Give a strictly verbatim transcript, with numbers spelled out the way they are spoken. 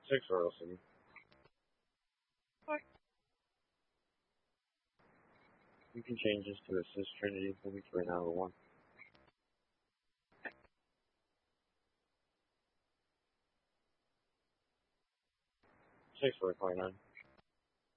Six Royal City. What? You can change this to assist Trinity for me for an hour one. Six Royal Card nine.